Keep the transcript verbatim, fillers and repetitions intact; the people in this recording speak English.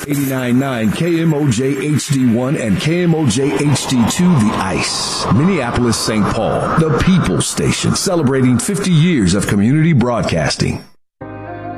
eighty-nine point nine K M O J H D one and K M O J H D two The Ice. Minneapolis, Saint Paul, the People Station, celebrating fifty years of community broadcasting.